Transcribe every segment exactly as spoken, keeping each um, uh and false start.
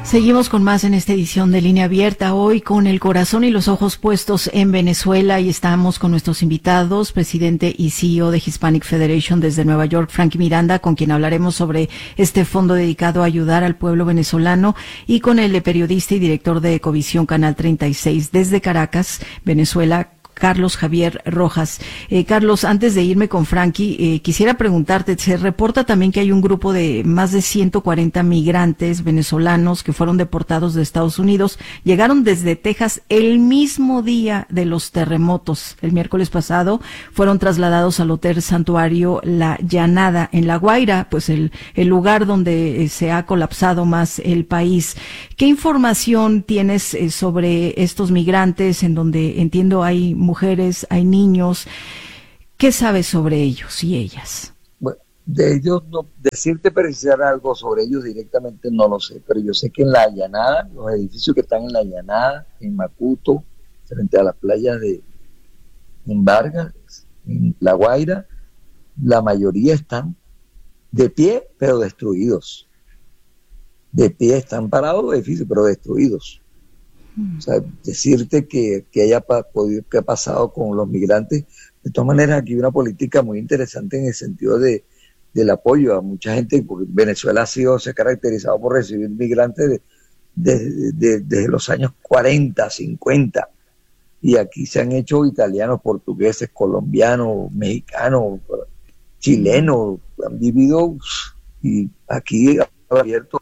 Seguimos con más en esta edición de Línea Abierta, hoy con el corazón y los ojos puestos en Venezuela, y estamos con nuestros invitados, presidente y C E O de Hispanic Federation desde Nueva York, Frankie Miranda, con quien hablaremos sobre este fondo dedicado a ayudar al pueblo venezolano, y con el periodista y director de Ecovisión Canal treinta y seis desde Caracas, Venezuela, Carlos Javier Rojas. Eh, Carlos, antes de irme con Frankie, eh, quisiera preguntarte, se reporta también que hay un grupo de más de ciento cuarenta migrantes venezolanos que fueron deportados de Estados Unidos, llegaron desde Texas el mismo día de los terremotos. El miércoles pasado fueron trasladados al Hotel Santuario La Llanada en La Guaira, pues el, el lugar donde eh, se ha colapsado más el país. ¿Qué información tienes eh, sobre estos migrantes, en donde entiendo hay mujeres, hay niños? ¿Qué sabes sobre ellos y ellas? Bueno, de ellos, no, decirte precisar algo sobre ellos directamente no lo sé, pero yo sé que en La Llanada, los edificios que están en La Llanada, en Macuto, frente a las playas de en Vargas, en La Guaira, la mayoría están de pie, pero destruidos. De pie están parados los edificios, pero destruidos. O sea, decirte que, que haya pa, podido, que ha pasado con los migrantes. De todas maneras, aquí hay una política muy interesante en el sentido de, del apoyo a mucha gente, porque Venezuela ha sido, se ha caracterizado por recibir migrantes de, de, de, desde los años cuarenta, cincuenta, y aquí se han hecho italianos, portugueses, colombianos, mexicanos, chilenos, han vivido, y aquí ha abierto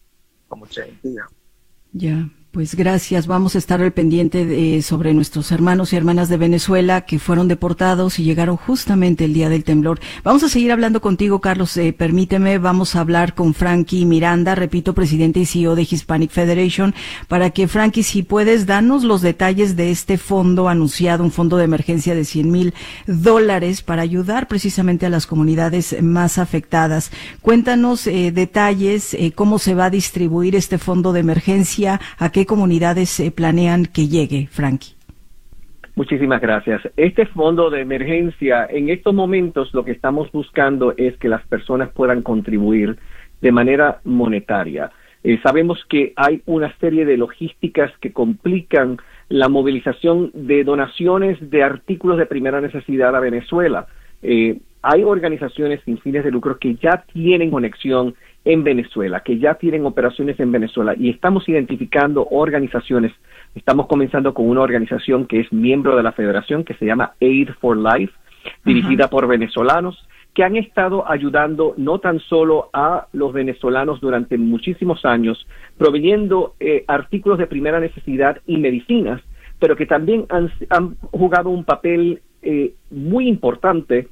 a mucha gente ya. Ya. Pues gracias, vamos a estar al pendiente de, sobre nuestros hermanos y hermanas de Venezuela que fueron deportados y llegaron justamente el día del temblor. Vamos a seguir hablando contigo, Carlos, eh, permíteme, vamos a hablar con Frankie Miranda, repito, presidente y C E O de Hispanic Federation, para que, Frankie, si puedes, danos los detalles de este fondo anunciado, un fondo de emergencia de cien mil dólares para ayudar precisamente a las comunidades más afectadas. Cuéntanos eh, detalles, eh, cómo se va a distribuir este fondo de emergencia, a qué comunidades se planean que llegue, Frankie. Muchísimas gracias. Este fondo de emergencia, en estos momentos lo que estamos buscando es que las personas puedan contribuir de manera monetaria. Eh, sabemos que hay una serie de logísticas que complican la movilización de donaciones de artículos de primera necesidad a Venezuela. Eh, hay organizaciones sin fines de lucro que ya tienen conexión en Venezuela, que ya tienen operaciones en Venezuela, y estamos identificando organizaciones. Estamos comenzando con una organización que es miembro de la federación, que se llama Aid for Life, dirigida uh-huh. por venezolanos, que han estado ayudando no tan solo a los venezolanos durante muchísimos años, proveyendo eh, artículos de primera necesidad y medicinas, pero que también han, han jugado un papel eh, muy importante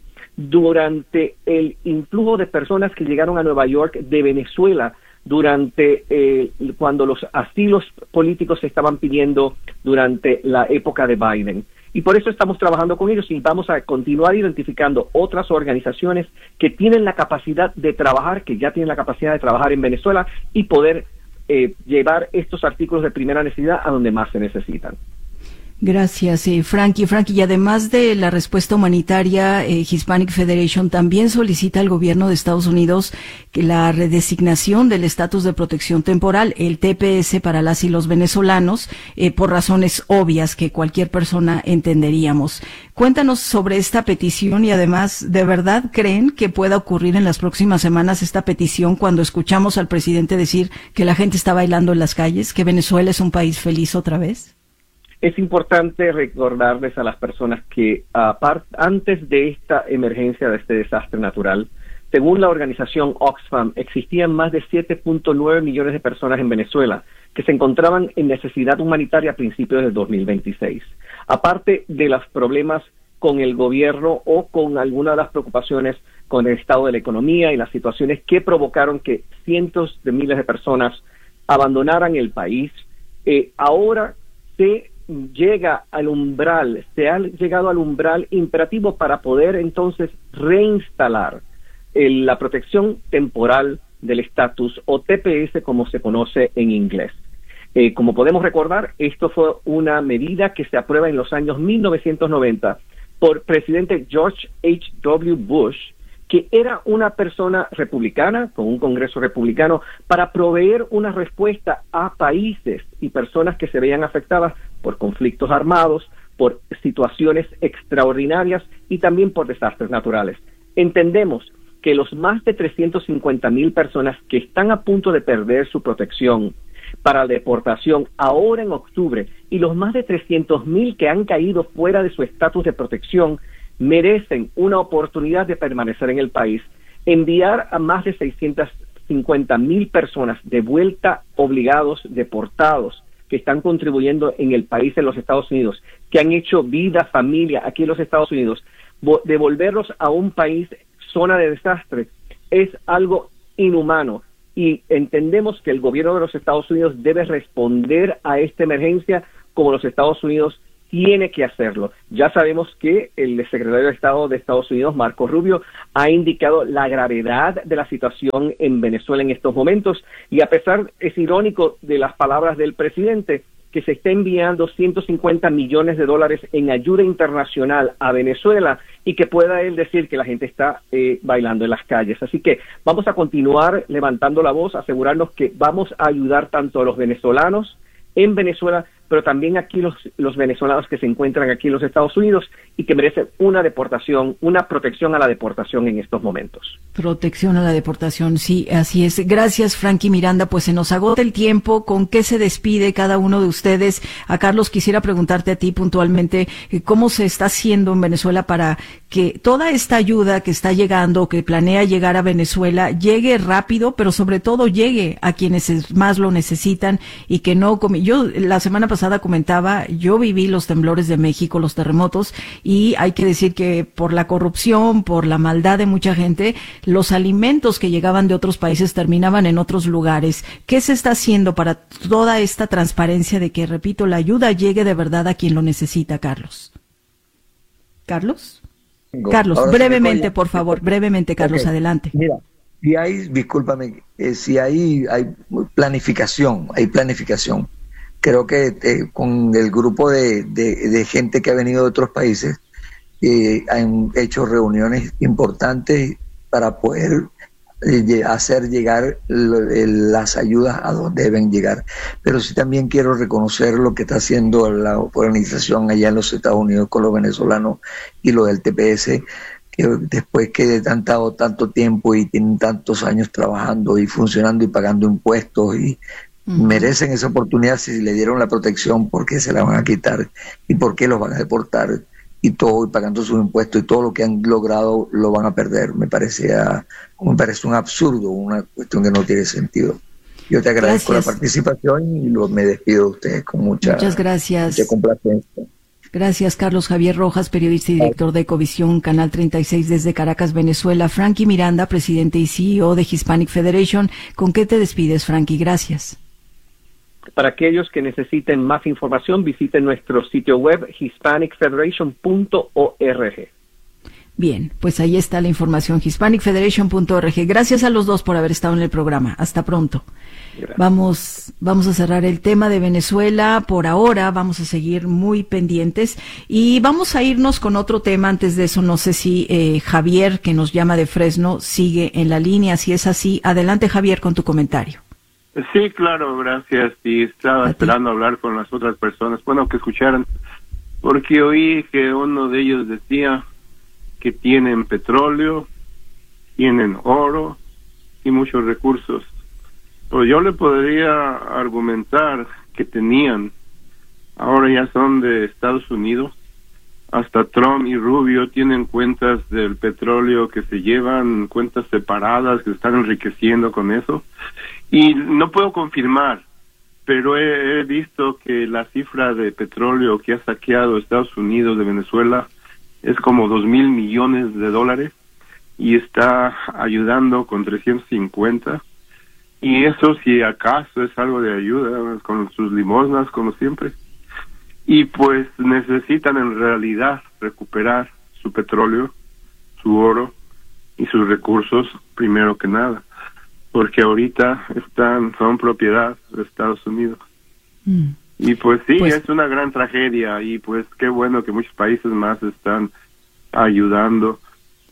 durante el influjo de personas que llegaron a Nueva York de Venezuela durante eh, cuando los asilos políticos se estaban pidiendo durante la época de Biden. Y por eso estamos trabajando con ellos y vamos a continuar identificando otras organizaciones que tienen la capacidad de trabajar, que ya tienen la capacidad de trabajar en Venezuela y poder eh, llevar estos artículos de primera necesidad a donde más se necesitan. Gracias, eh, Frankie. Frankie, y además de la respuesta humanitaria, eh, Hispanic Federation también solicita al gobierno de Estados Unidos que la redesignación del estatus de protección temporal, el T P S, para las y los venezolanos, eh, por razones obvias que cualquier persona entenderíamos. Cuéntanos sobre esta petición y además, ¿de verdad creen que pueda ocurrir en las próximas semanas esta petición cuando escuchamos al presidente decir que la gente está bailando en las calles, que Venezuela es un país feliz otra vez? Es importante recordarles a las personas que apart, antes de esta emergencia, de este desastre natural, según la organización Oxfam, existían más de siete punto nueve millones de personas en Venezuela que se encontraban en necesidad humanitaria a principios del dos mil veintiséis. Aparte de los problemas con el gobierno o con alguna de las preocupaciones con el estado de la economía y las situaciones que provocaron que cientos de miles de personas abandonaran el país, eh, ahora se llega al umbral, se ha llegado al umbral imperativo para poder entonces reinstalar el, la protección temporal del estatus, o T P S como se conoce en inglés. Eh, como podemos recordar, esto fue una medida que se aprueba en los años mil novecientos noventa por presidente George H W Bush, que era una persona republicana, con un Congreso republicano, para proveer una respuesta a países y personas que se veían afectadas por conflictos armados, por situaciones extraordinarias y también por desastres naturales. Entendemos que los más de trescientas cincuenta mil personas que están a punto de perder su protección para deportación ahora en octubre y los más de trescientos mil que han caído fuera de su estatus de protección merecen una oportunidad de permanecer en el país. Enviar a más de seiscientas cincuenta mil personas de vuelta obligados, deportados, que están contribuyendo en el país, en los Estados Unidos, que han hecho vida, familia aquí en los Estados Unidos, devolverlos a un país zona de desastre es algo inhumano, y entendemos que el gobierno de los Estados Unidos debe responder a esta emergencia como los Estados Unidos tiene que hacerlo. Ya sabemos que el secretario de Estado de Estados Unidos, Marco Rubio, ha indicado la gravedad de la situación en Venezuela en estos momentos, y a pesar, es irónico, de las palabras del presidente, que se está enviando ciento cincuenta millones de dólares en ayuda internacional a Venezuela, y que pueda él decir que la gente está eh, bailando en las calles. Así que vamos a continuar levantando la voz, asegurarnos que vamos a ayudar tanto a los venezolanos en Venezuela, pero también aquí los, los venezolanos que se encuentran aquí en los Estados Unidos y que merecen una deportación, una protección a la deportación en estos momentos. Protección a la deportación, sí, así es. Gracias, Frankie Miranda. Pues se nos agota el tiempo. ¿Con qué se despide cada uno de ustedes? A Carlos, quisiera preguntarte a ti puntualmente, ¿cómo se está haciendo en Venezuela para que toda esta ayuda que está llegando, que planea llegar a Venezuela, llegue rápido, pero sobre todo llegue a quienes más lo necesitan y que no... Yo la semana pasada comentaba, yo viví los temblores de México, los terremotos, y hay que decir que por la corrupción, por la maldad de mucha gente, los alimentos que llegaban de otros países terminaban en otros lugares. ¿Qué se está haciendo para toda esta transparencia de que, repito, la ayuda llegue de verdad a quien lo necesita, Carlos? ¿Carlos? Tengo. Carlos, Ahora brevemente, por favor, brevemente, Carlos, okay. Adelante. Mira, si hay, discúlpame, eh, si hay, hay planificación, hay planificación. Creo que eh, con el grupo de, de, de gente que ha venido de otros países, eh, han hecho reuniones importantes para poder eh, hacer llegar l- las ayudas a donde deben llegar. Pero sí también quiero reconocer lo que está haciendo la organización allá en los Estados Unidos con los venezolanos y lo del T P S, que después que han dado tanto tiempo y tienen tantos años trabajando y funcionando y pagando impuestos y merecen esa oportunidad. Si le dieron la protección, ¿por qué se la van a quitar? ¿Y por qué los van a deportar? Y todo, y pagando sus impuestos, y todo lo que han logrado lo van a perder. Me parece, me parece un absurdo, una cuestión que no tiene sentido. Yo te agradezco gracias. La participación y lo, me despido de ustedes con mucha, Muchas gracias. mucha complacencia. Gracias, Carlos Javier Rojas, periodista y director de Ecovisión, Canal treinta y seis desde Caracas, Venezuela. Frankie Miranda, presidente y C E O de Hispanic Federation. ¿Con qué te despides, Frankie? Gracias. Para aquellos que necesiten más información, visiten nuestro sitio web hispanic federation punto org. Bien, pues ahí está la información, hispanic federation punto org. Gracias a los dos por haber estado en el programa. Hasta pronto. Gracias. Vamos, vamos a cerrar el tema de Venezuela por ahora. Vamos a seguir muy pendientes y vamos a irnos con otro tema. Antes de eso, no sé si eh, Javier, que nos llama de Fresno, sigue en la línea. Si es así, adelante, Javier, con tu comentario. Sí, claro, gracias. Y estaba esperando hablar con las otras personas, bueno, que escucharan, porque oí que uno de ellos decía que tienen petróleo, tienen oro y muchos recursos. Pues yo le podría argumentar que tenían, ahora ya son de Estados Unidos, hasta Trump y Rubio tienen cuentas del petróleo que se llevan, cuentas separadas, que se están enriqueciendo con eso. Y no puedo confirmar, pero he, he visto que la cifra de petróleo que ha saqueado Estados Unidos de Venezuela es como dos mil millones de dólares y está ayudando con trescientos cincuenta. Y eso, si acaso, es algo de ayuda, con sus limosnas, como siempre. Y pues necesitan en realidad recuperar su petróleo, su oro y sus recursos, primero que nada, porque ahorita están son propiedad de Estados Unidos. Mm. Y pues sí, pues, es una gran tragedia, y pues qué bueno que muchos países más están ayudando.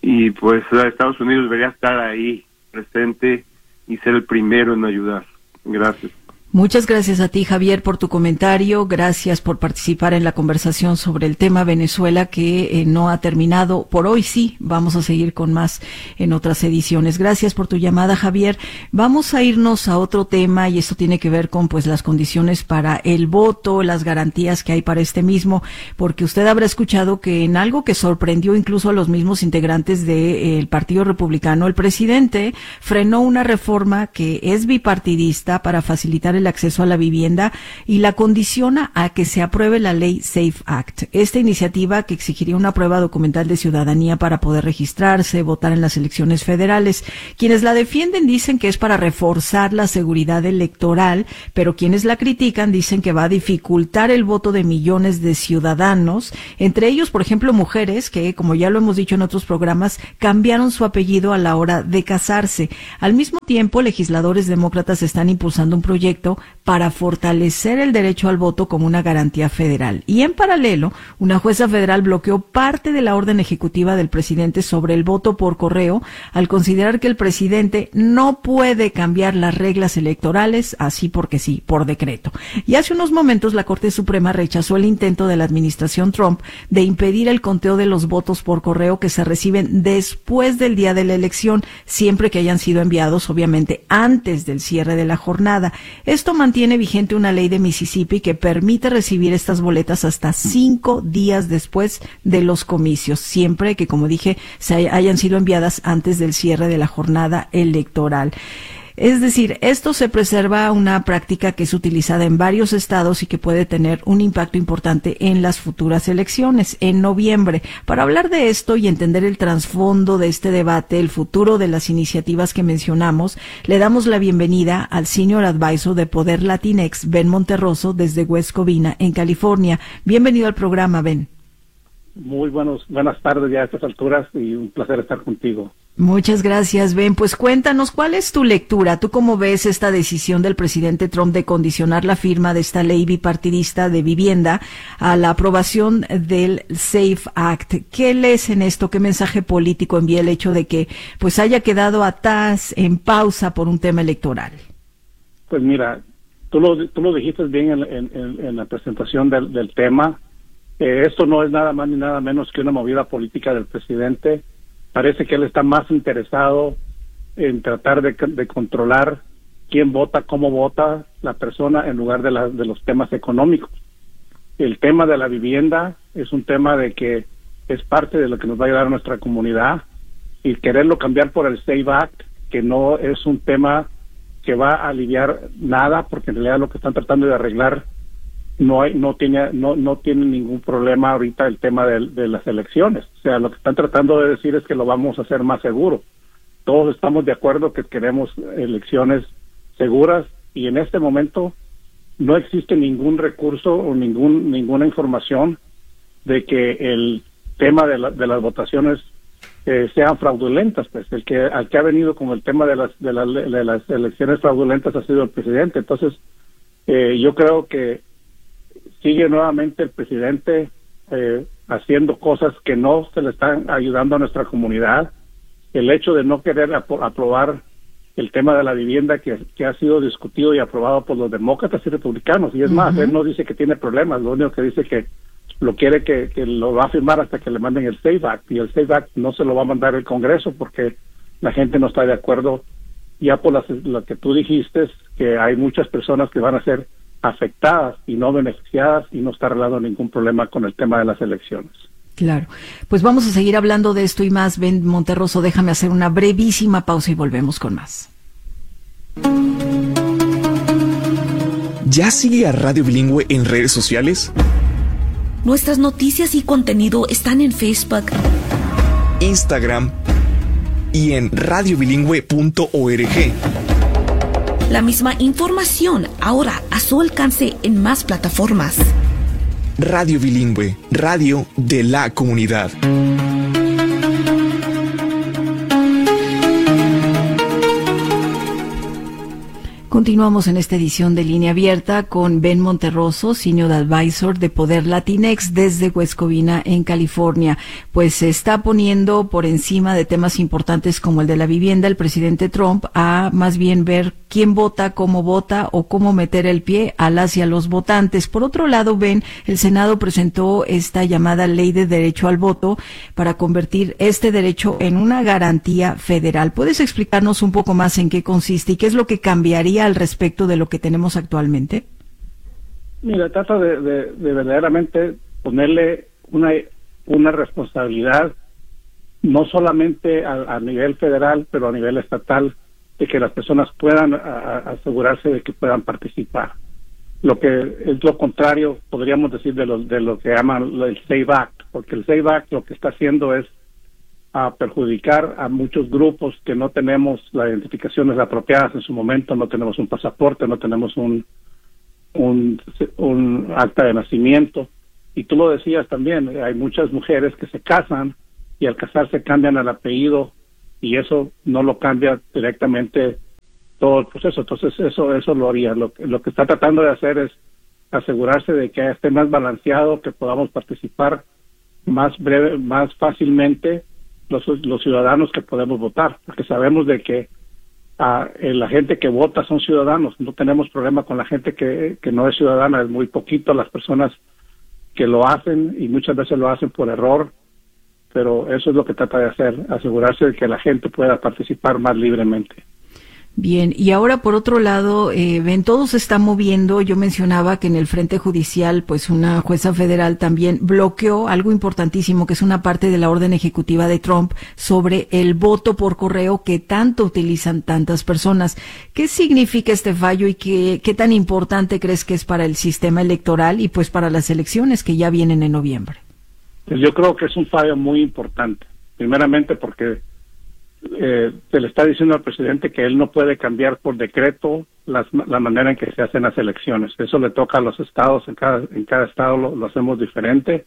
y pues Estados Unidos debería estar ahí presente y ser el primero en ayudar. Gracias. Muchas gracias a ti, Javier, por tu comentario. Gracias por participar en la conversación sobre el tema Venezuela, que eh, no ha terminado por hoy. Sí, vamos a seguir con más en otras ediciones. Gracias por tu llamada, Javier. Vamos a irnos a otro tema, y esto tiene que ver con pues las condiciones para el voto, las garantías que hay para este mismo, porque usted habrá escuchado que en algo que sorprendió incluso a los mismos integrantes del eh, Partido Republicano, el presidente frenó una reforma que es bipartidista para facilitar el el acceso a la vivienda y la condiciona a que se apruebe la ley SAFE Act. Esta iniciativa, que exigiría una prueba documental de ciudadanía para poder registrarse, votar en las elecciones federales. Quienes la defienden dicen que es para reforzar la seguridad electoral, pero quienes la critican dicen que va a dificultar el voto de millones de ciudadanos, entre ellos, por ejemplo, mujeres que, como ya lo hemos dicho en otros programas, cambiaron su apellido a la hora de casarse. Al mismo tiempo, legisladores demócratas están impulsando un proyecto para fortalecer el derecho al voto como una garantía federal. Y en paralelo, una jueza federal bloqueó parte de la orden ejecutiva del presidente sobre el voto por correo, al considerar que el presidente no puede cambiar las reglas electorales así porque sí, por decreto. Y hace unos momentos la Corte Suprema rechazó el intento de la administración Trump de impedir el conteo de los votos por correo que se reciben después del día de la elección, siempre que hayan sido enviados, obviamente, antes del cierre de la jornada. Esto mantiene vigente una ley de Mississippi que permite recibir estas boletas hasta cinco días después de los comicios, siempre que, como dije, se hayan sido enviadas antes del cierre de la jornada electoral. Es decir, esto se preserva una práctica que es utilizada en varios estados y que puede tener un impacto importante en las futuras elecciones en noviembre. Para hablar de esto y entender el trasfondo de este debate, el futuro de las iniciativas que mencionamos, le damos la bienvenida al Senior Advisor de Poder Latinx, Ben Monterroso, desde West Covina, en California. Bienvenido al programa, Ben. Muy buenos, buenas tardes ya a estas alturas y un placer estar contigo. Muchas gracias, Ben. Pues cuéntanos, ¿cuál es tu lectura? ¿Tú cómo ves esta decisión del presidente Trump de condicionar la firma de esta ley bipartidista de vivienda a la aprobación del SAFE Act? ¿Qué lees en esto? ¿Qué mensaje político envía el hecho de que pues haya quedado atrás, en pausa por un tema electoral? Pues mira, tú lo, tú lo dijiste bien en, en, en la presentación del, del tema. Eh, esto no es nada más ni nada menos que una movida política del presidente. Parece que él está más interesado en tratar de, de controlar quién vota, cómo vota la persona, en lugar de, la, de los temas económicos. El tema de la vivienda es un tema de que es parte de lo que nos va a ayudar a nuestra comunidad, y quererlo cambiar por el SAFE Act, que no es un tema que va a aliviar nada, porque en realidad lo que están tratando de arreglar no hay, no tiene, no, no tiene ningún problema ahorita el tema de, de las elecciones. O sea, lo que están tratando de decir es que lo vamos a hacer más seguro. Todos estamos de acuerdo que queremos elecciones seguras, y en este momento no existe ningún recurso o ningún ninguna información de que el tema de, la, de las votaciones eh, sean fraudulentas. Pues el que al que ha venido con el tema de las de, la, de las elecciones fraudulentas ha sido el presidente. Entonces, eh, yo creo que sigue nuevamente el presidente eh, haciendo cosas que no se le están ayudando a nuestra comunidad. El hecho de no querer apro- aprobar el tema de la vivienda que, que ha sido discutido y aprobado por los demócratas y republicanos, y es uh-huh. más, él no dice que tiene problemas, lo único que dice que lo quiere que, que lo va a firmar hasta que le manden el SAFE Act, y el SAFE Act no se lo va a mandar el Congreso porque la gente no está de acuerdo, ya por las, lo que tú dijiste, que hay muchas personas que van a ser afectadas y no beneficiadas, y no está arreglando ningún problema con el tema de las elecciones. Claro. Pues vamos a seguir hablando de esto y más. Ben Monterroso, déjame hacer una brevísima pausa y volvemos con más. ¿Ya sigue a Radio Bilingüe en redes sociales? Nuestras noticias y contenido están en Facebook, Instagram y en radio bilingüe punto org. La misma información ahora a su alcance en más plataformas. Radio Bilingüe, radio de la comunidad. Continuamos en esta edición de Línea Abierta con Ben Monterroso, Senior Advisor de Poder Latinex desde West Covina, en California. Pues se está poniendo por encima de temas importantes como el de la vivienda el presidente Trump a más bien ver quién vota, cómo vota o cómo meter el pie a las y a los votantes. Por otro lado, Ben, el Senado presentó esta llamada Ley de Derecho al Voto para convertir este derecho en una garantía federal. ¿Puedes explicarnos un poco más en qué consiste y qué es lo que cambiaría al respecto de lo que tenemos actualmente? Mira, trata de, de, de verdaderamente ponerle una, una responsabilidad, no solamente a, a nivel federal, pero a nivel estatal, de que las personas puedan a, a asegurarse de que puedan participar. Lo que es lo contrario, podríamos decir, de lo, de lo que llaman el SAVE Act, porque el SAVE Act lo que está haciendo es a perjudicar a muchos grupos que no tenemos las identificaciones apropiadas en su momento, no tenemos un pasaporte, no tenemos un, un, un acta de nacimiento. Y tú lo decías también, hay muchas mujeres que se casan y al casarse cambian el apellido y eso no lo cambia directamente todo el proceso. Entonces eso eso lo haría. Lo, lo que está tratando de hacer es asegurarse de que esté más balanceado, que podamos participar más breve, más fácilmente Los, los ciudadanos que podemos votar, porque sabemos de que uh, eh, la gente que vota son ciudadanos, no tenemos problema con la gente que, que no es ciudadana, es muy poquito las personas que lo hacen y muchas veces lo hacen por error, pero eso es lo que trata de hacer, asegurarse de que la gente pueda participar más libremente. Bien, y ahora por otro lado, eh, ven, todo se está moviendo. Yo mencionaba que en el frente judicial, pues una jueza federal también bloqueó algo importantísimo, que es una parte de la orden ejecutiva de Trump sobre el voto por correo que tanto utilizan tantas personas. ¿Qué significa este fallo y qué, qué tan importante crees que es para el sistema electoral y pues para las elecciones que ya vienen en noviembre? Pues yo creo que es un fallo muy importante, primeramente porque Eh, se le está diciendo al presidente que él no puede cambiar por decreto las, la manera en que se hacen las elecciones. Eso le toca a los estados, en cada, en cada estado lo, lo hacemos diferente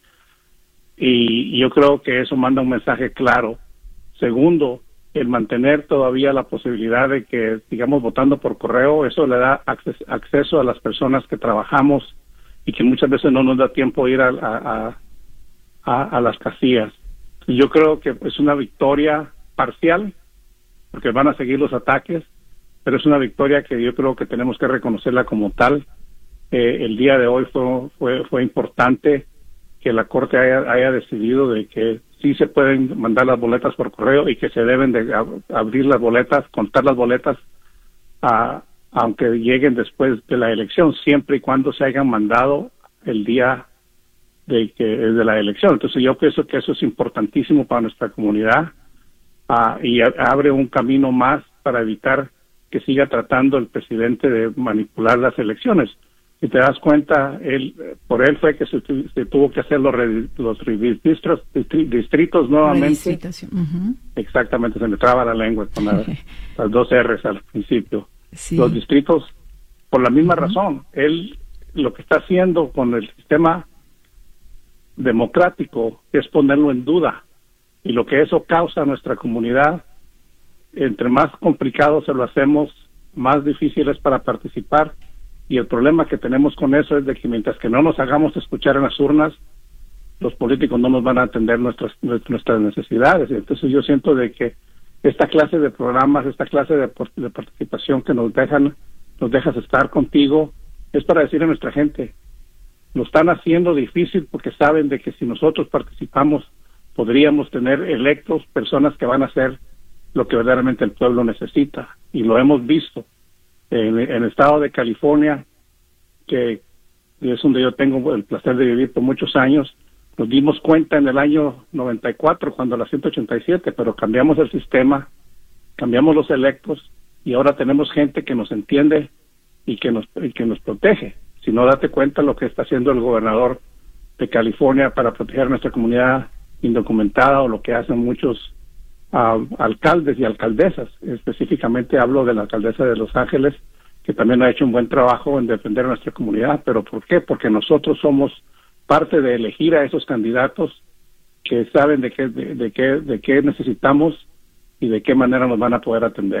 y yo creo que eso manda un mensaje claro. Segundo, el mantener todavía la posibilidad de que sigamos votando por correo, eso le da acces, acceso a las personas que trabajamos y que muchas veces no nos da tiempo ir a, a, a, a las casillas. Yo creo que es una victoria parcial, porque van a seguir los ataques, pero es una victoria que yo creo que tenemos que reconocerla como tal. Eh, el día de hoy fue, fue fue importante que la Corte haya, haya decidido de que sí se pueden mandar las boletas por correo y que se deben de ab- abrir las boletas, contar las boletas, a, aunque lleguen después de la elección, siempre y cuando se hayan mandado el día de, que, de la elección. Entonces yo pienso que eso es importantísimo para nuestra comunidad. Uh, y a, abre un camino más para evitar que siga tratando el presidente de manipular las elecciones. Si te das cuenta, él por él fue que se, se tuvo que hacer los, re, los distritos, distritos nuevamente. Uh-huh. Exactamente, se me traba la lengua con la, las dos R's al principio. Sí. Los distritos, por la misma uh-huh. razón, él lo que está haciendo con el sistema democrático es ponerlo en duda. Y lo que eso causa a nuestra comunidad, entre más complicado se lo hacemos, más difícil es para participar. Y el problema que tenemos con eso es de que mientras que no nos hagamos escuchar en las urnas, los políticos no nos van a atender nuestras nuestras necesidades. Entonces yo siento de que esta clase de programas, esta clase de, de participación que nos dejan, nos dejas estar contigo, es para decir a nuestra gente, lo están haciendo difícil porque saben de que si nosotros participamos, podríamos tener electos personas que van a hacer lo que verdaderamente el pueblo necesita. Y lo hemos visto en, en el estado de California, que es donde yo tengo el placer de vivir por muchos años. Nos dimos cuenta en el año noventa y cuatro, cuando la ciento ochenta y siete, pero cambiamos el sistema, cambiamos los electos, y ahora tenemos gente que nos entiende y que nos, y que nos protege. Si no, date cuenta lo que está haciendo el gobernador de California para proteger a nuestra comunidad indocumentada, o lo que hacen muchos uh, alcaldes y alcaldesas. Específicamente hablo de la alcaldesa de Los Ángeles, que también ha hecho un buen trabajo en defender a nuestra comunidad. ¿Pero por qué? Porque nosotros somos parte de elegir a esos candidatos que saben de qué de, de qué de qué necesitamos y de qué manera nos van a poder atender.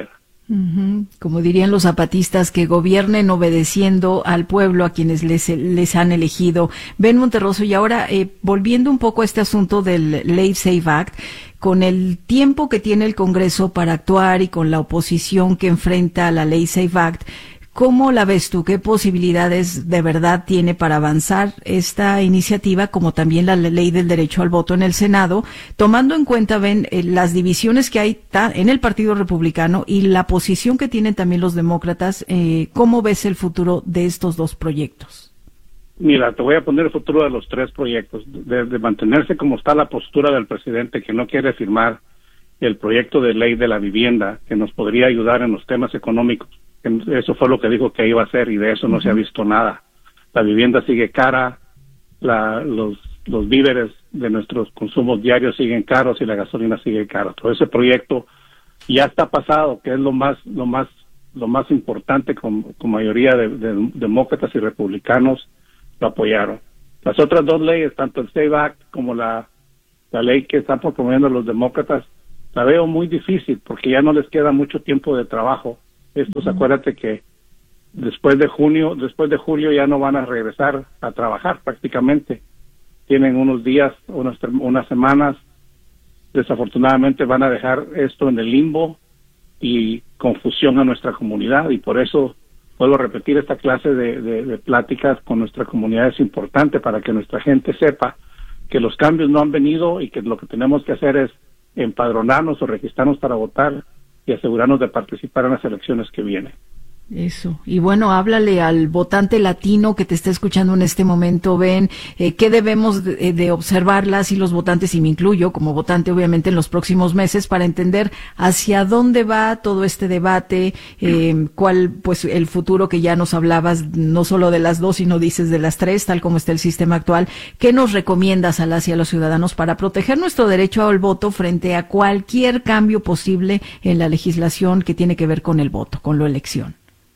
Uh-huh. Como dirían los zapatistas, que gobiernen obedeciendo al pueblo a quienes les, les han elegido. Ben Monterroso, y ahora eh, volviendo un poco a este asunto del Late Save Act, con el tiempo que tiene el Congreso para actuar y con la oposición que enfrenta a la Ley Save Act, ¿cómo la ves tú? ¿Qué posibilidades de verdad tiene para avanzar esta iniciativa, como también la ley del derecho al voto en el Senado, tomando en cuenta, ven, eh, las divisiones que hay en el Partido Republicano y la posición que tienen también los demócratas? Eh, ¿Cómo ves el futuro de estos dos proyectos? Mira, te voy a poner el futuro de los tres proyectos. De, de mantenerse como está la postura del presidente, que no quiere firmar el proyecto de ley de la vivienda, que nos podría ayudar en los temas económicos. Eso fue lo que dijo que iba a hacer, y de eso no uh-huh. se ha visto nada. La vivienda sigue cara, la, los, los víveres de nuestros consumos diarios siguen caros y la gasolina sigue cara. Todo ese proyecto ya está pasado, que es lo más lo más lo más importante, con, con mayoría de, de demócratas y republicanos lo apoyaron. Las otras dos leyes, tanto el Save Act como la, la ley que están promoviendo los demócratas, la veo muy difícil porque ya no les queda mucho tiempo de trabajo. Estos, uh-huh. acuérdate que después de junio, después de julio ya no van a regresar a trabajar prácticamente. Tienen unos días, unas, unas semanas. Desafortunadamente van a dejar esto en el limbo y confusión a nuestra comunidad, y por eso vuelvo a repetir, esta clase de, de, de pláticas con nuestra comunidad es importante para que nuestra gente sepa que los cambios no han venido y que lo que tenemos que hacer es empadronarnos o registrarnos para votar y asegurarnos de participar en las elecciones que vienen. Eso. Y bueno, háblale al votante latino que te está escuchando en este momento, Ben, eh, ¿qué debemos de, de observarlas y los votantes, y me incluyo como votante obviamente en los próximos meses, para entender hacia dónde va todo este debate, eh, cuál, pues el futuro que ya nos hablabas, no solo de las dos, sino dices de las tres, tal como está el sistema actual? ¿Qué nos recomiendas a las y a los ciudadanos para proteger nuestro derecho al voto frente a cualquier cambio posible en la legislación que tiene que ver con el voto, con la elección?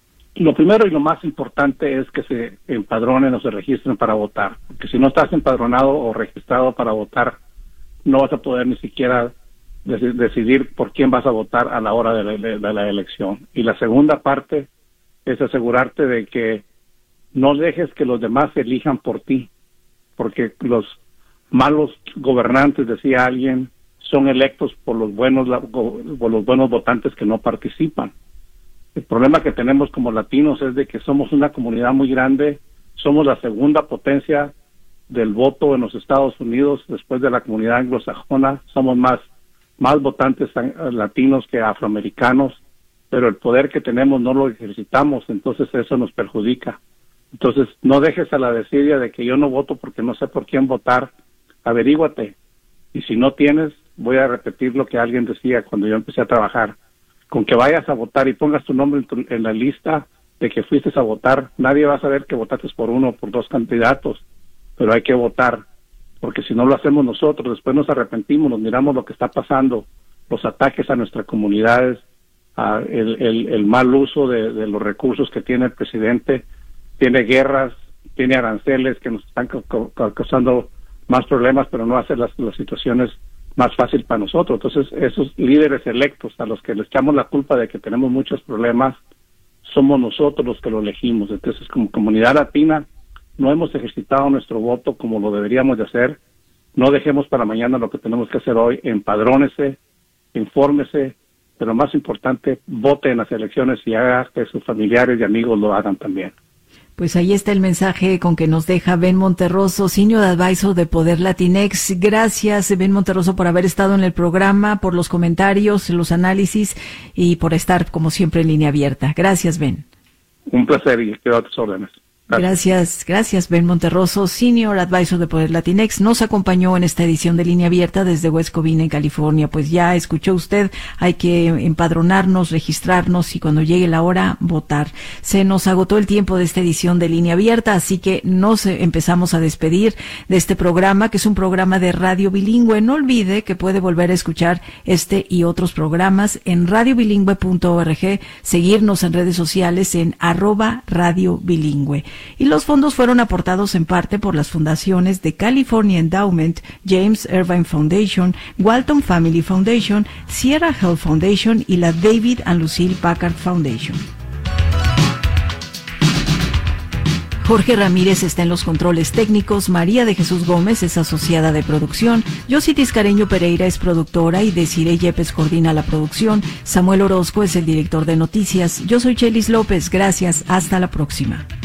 Lo primero y lo más importante es que se empadronen o se registren para votar, porque si no estás empadronado o registrado para votar, no vas a poder ni siquiera dec- decidir por quién vas a votar a la hora de la, de, de la elección. Y la segunda parte es asegurarte de que no dejes que los demás elijan por ti, porque los malos gobernantes, decía alguien, son electos por los buenos por los buenos votantes que no participan. El problema que tenemos como latinos es de que somos una comunidad muy grande, somos la segunda potencia del voto en los Estados Unidos después de la comunidad anglosajona, somos más, más votantes latinos que afroamericanos, pero el poder que tenemos no lo ejercitamos, entonces eso nos perjudica. Entonces no dejes a la desidia de que yo no voto porque no sé por quién votar, averíguate, y si no tienes, voy a repetir lo que alguien decía cuando yo empecé a trabajar: con que vayas a votar y pongas tu nombre en, tu, en la lista de que fuiste a votar, nadie va a saber que votaste por uno o por dos candidatos, pero hay que votar, porque si no lo hacemos nosotros, después nos arrepentimos, nos miramos lo que está pasando, los ataques a nuestras comunidades, a el, el, el mal uso de, de los recursos que tiene el presidente, tiene guerras, tiene aranceles que nos están ca- ca- causando más problemas, pero no hace las, las situaciones más fácil para nosotros. Entonces, esos líderes electos a los que les echamos la culpa de que tenemos muchos problemas, somos nosotros los que lo elegimos. Entonces, como comunidad latina, no hemos ejercitado nuestro voto como lo deberíamos de hacer. No dejemos para mañana lo que tenemos que hacer hoy. Empadrónese, infórmese, pero más importante, vote en las elecciones y haga que sus familiares y amigos lo hagan también. Pues ahí está el mensaje con que nos deja Ben Monterroso, Senior Advisor de Poder Latinex. Gracias, Ben Monterroso, por haber estado en el programa, por los comentarios, los análisis y por estar, como siempre, en línea abierta. Gracias, Ben. Un placer y quedo a tus órdenes. Gracias, gracias, Ben Monterroso, Senior Advisor de Poder Latinex. Nos acompañó en esta edición de Línea Abierta desde West Covina, en California. Pues ya escuchó usted, hay que empadronarnos, registrarnos y cuando llegue la hora, votar. Se nos agotó el tiempo de esta edición de Línea Abierta, así que nos empezamos a despedir de este programa, que es un programa de radio bilingüe. No olvide que puede volver a escuchar este y otros programas en radio bilingüe punto org, seguirnos en redes sociales en arroba radio bilingüe. y los fondos fueron aportados en parte por las fundaciones de California Endowment, James Irvine Foundation, Walton Family Foundation, Sierra Health Foundation y la David and Lucille Packard Foundation. Jorge Ramírez está en los controles técnicos, María de Jesús Gómez es asociada de producción, Yossi Tiscareño Pereira es productora y Desiree Yepes coordina la producción, Samuel Orozco es el director de noticias, yo soy Chelis López, gracias, hasta la próxima.